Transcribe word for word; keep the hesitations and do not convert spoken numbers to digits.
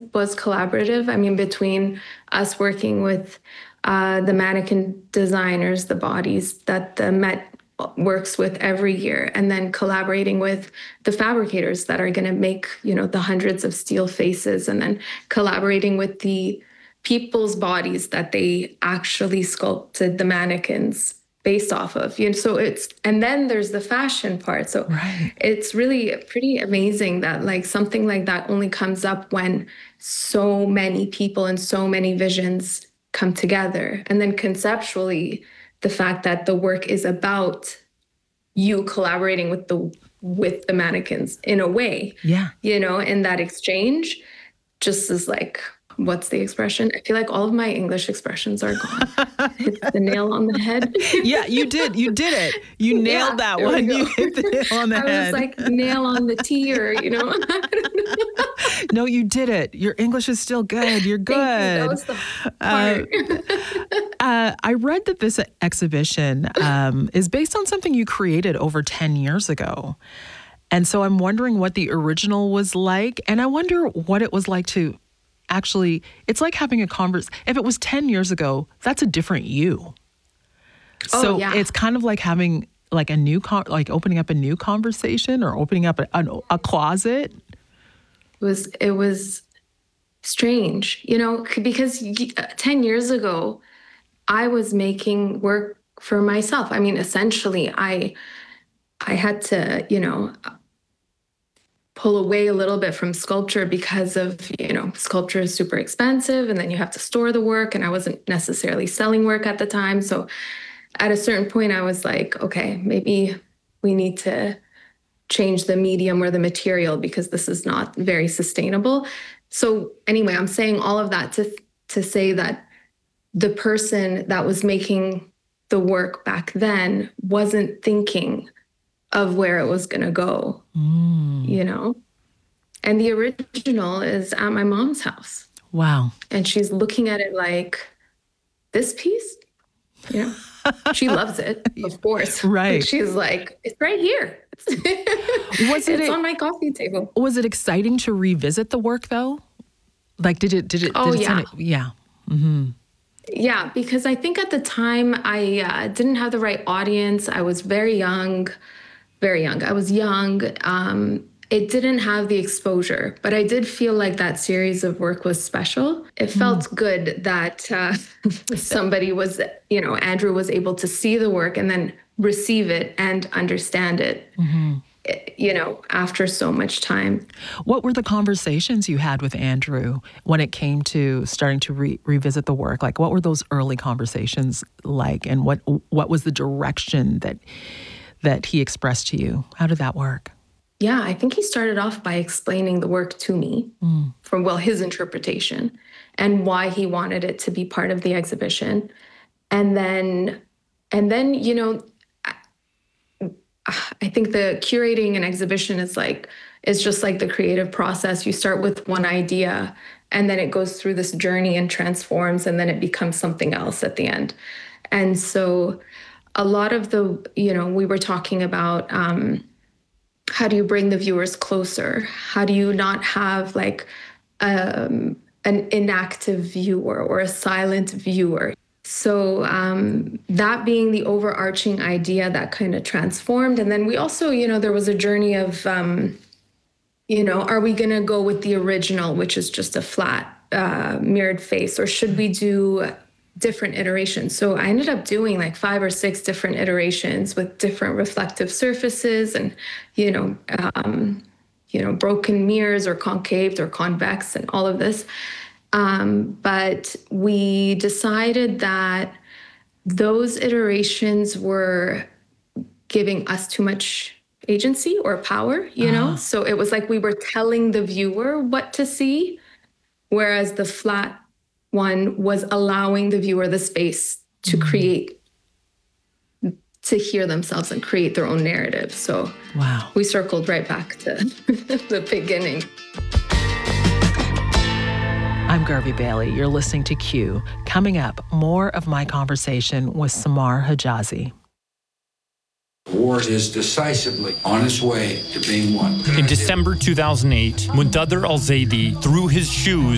was collaborative. I mean, between us working with uh, the mannequin designers, the bodies that the Met works with every year, and then collaborating with the fabricators that are going to make, you know, the hundreds of steel faces, and then collaborating with the people's bodies that they actually sculpted the mannequins based off of. You know, so it's, and then there's the fashion part. So right. It's really pretty amazing that like something like that only comes up when so many people and so many visions come together. And then conceptually, the fact that the work is about you collaborating with the with the mannequins in a way, yeah, you know, in that exchange, just is like, what's the expression? I feel like all of my English expressions are gone. Hit the nail on the head. Yeah, you did. You did it. You nailed yeah, that one. You hit the nail on the I head. was like, nail on the T, or, you know. No, you did it. Your English is still good. You're good. Thank you. That was the part. uh, uh, I read that this exhibition um, is based on something you created over ten years ago. And so I'm wondering what the original was like. And I wonder what it was like to actually, it's like having a converse. If it was ten years ago, that's a different you. So oh, yeah. It's kind of like having like a new, con- like opening up a new conversation or opening up a, a, a closet. It was, it was strange, you know, because ten years ago, I was making work for myself. I mean, essentially, I, I had to, you know, pull away a little bit from sculpture because of, you know, sculpture is super expensive and then you have to store the work, and I wasn't necessarily selling work at the time. So at a certain point, I was like, okay, maybe we need to change the medium or the material because this is not very sustainable. So anyway, I'm saying all of that to to say that the person that was making the work back then wasn't thinking of where it was going to go, mm. you know? And the original is at my mom's house. Wow. And she's looking at it like, this piece? You know? She loves it, of course. Right. Like she's like, it's right here. Was it it's a, on my coffee table. Was it exciting to revisit the work though? Like, did it, did it, oh, did it yeah. sound, yeah. Mm-hmm. Yeah, because I think at the time I uh, didn't have the right audience. I was very young, very young. I was young. Um, it didn't have the exposure, but I did feel like that series of work was special. It felt mm. good that uh, somebody was, you know, Andrew was able to see the work and then receive it and understand it, mm-hmm. you know, after so much time. What were the conversations you had with Andrew when it came to starting to re- revisit the work? Like, what were those early conversations like, and what what was the direction that that he expressed to you? How did that work? Yeah, I think he started off by explaining the work to me mm. from, well, his interpretation and why he wanted it to be part of the exhibition. And then, and then, you know, I think the curating an exhibition is like, it's just like the creative process. You start with one idea and then it goes through this journey and transforms, and then it becomes something else at the end. And so a lot of the, you know, we were talking about, um, how do you bring the viewers closer? How do you not have like um, an inactive viewer or a silent viewer? So um, that being the overarching idea that kind of transformed. And then we also, you know, there was a journey of, um, you know, are we going to go with the original, which is just a flat uh, mirrored face, or should we do different iterations? So I ended up doing like five or six different iterations with different reflective surfaces and, you know, um, you know, broken mirrors or concaved or convex and all of this. Um, but we decided that those iterations were giving us too much agency or power, you uh-huh. know? So it was like we were telling the viewer what to see, whereas the flat one was allowing the viewer the space to mm. create, to hear themselves and create their own narrative. So wow. we circled right back to the beginning. I'm Garvey Bailey. You're listening to Q. Coming up, more of my conversation with Samar Hijazi. War is decisively on its way to being won. In December two thousand eight, Muntadhir al-Zaidi threw his shoes